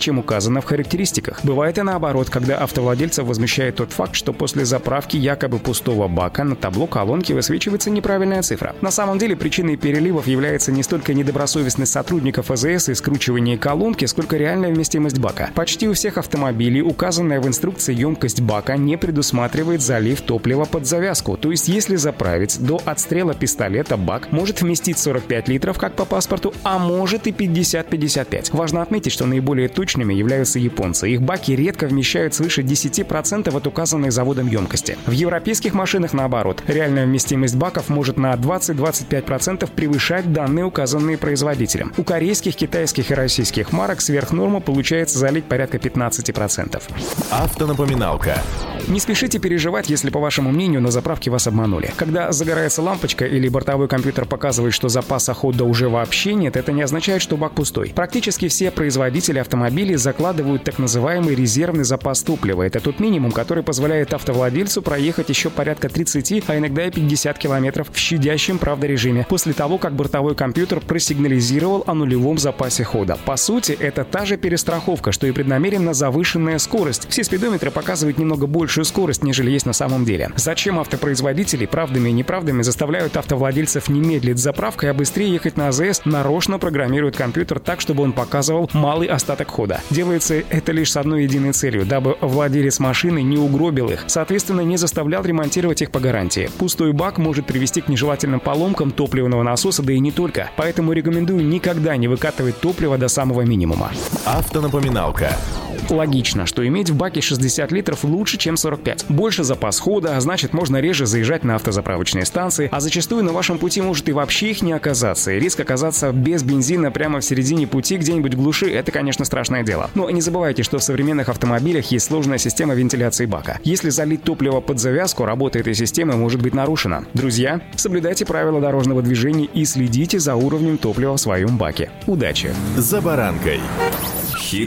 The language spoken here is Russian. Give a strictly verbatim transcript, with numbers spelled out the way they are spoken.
чем указано в характеристиках. Бывает и наоборот, когда автовладельца возмущает тот факт, что после заправки якобы пустого бака на табло колонки высвечивается неправильная цифра. На самом деле причиной переливов является не столько недобросовестность сотрудников А З С и скручивание колонки, сколько реальная вместимость бака. Почти у всех автомобилей указанная в инструкции емкость бака не предусматривает залив топлива под завязку. То есть если заправить до отстрела пистолета, бак может вместить сорок пять литров, как по паспорту, а может и пятьдесят — пятьдесят пять. Важно отметить, что наиболее точными являются японцы. Их баки редко вмещают свыше десяти процентов от указанной заводом емкости. В европейских машинах наоборот. Реальная вместимость баков может на двадцать — двадцать пять процентов превышать данные, указанные производителем. У корейских, китайских и российских марок сверх нормы получается залить порядка пятнадцать процентов. Автонапоминалка. Не спешите переживать, если, по вашему мнению, на заправке вас обманули. Когда загорается лампочка или бортовой компьютер показывает, что запаса хода уже вообще нет, это не означает, что бак пустой. Практически все производители автомобилей закладывают так называемый резервный запас топлива. Это тот минимум, который позволяет автовладельцу проехать еще порядка тридцати, а иногда и пятидесяти километров в щадящем, правда, режиме, после того, как бортовой компьютер просигнализировал о нулевом запасе хода. По сути, это та же перестраховка, что и преднамеренно завышенная скорость. Все спидометры показывают немного большую скорость, нежели есть на самом деле. Зачем автопроизводители правдами и неправдами заставляют автовладельцев не медлить с заправкой, а быстрее ехать на А З С, нарочно программируют компьютер так, чтобы он показывал малый остаток хода. Делается это лишь с одной единой целью, дабы владелец машины не угробил их, соответственно, не заставлял ремонтировать их по гарантии. Пустой бак может привести к нежелательным поломкам топливного насоса, да и не только. Поэтому рекомендую никогда не выкатывать топливо до самого минимума. Автонапоминалка. Логично, что иметь в баке шестьдесят литров лучше, чем сорок пять. Больше запас хода, а значит, можно реже заезжать на автозаправочные станции, а зачастую на вашем пути может и вообще их не оказаться. И риск оказаться без бензина прямо в середине пути где-нибудь в глуши – это, конечно, страшное дело. Но не забывайте, что в современных автомобилях есть сложная система вентиляции бака. Если залить топливо под завязку, работа этой системы может быть нарушена. Друзья, соблюдайте правила дорожного движения и следите за уровнем топлива в своем баке. Удачи! За баранкой.